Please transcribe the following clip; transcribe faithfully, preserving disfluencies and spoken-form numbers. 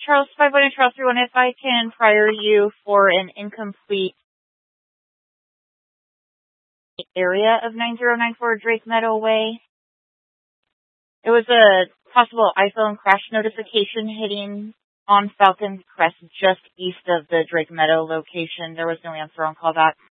Charles, five one Charles three one, if I can prior you for an incomplete area of nine zero nine four Drake Meadow Way. It was a possible iPhone crash notification hitting on Falcon Crest just east of the Drake Meadow location. There was no answer on callback.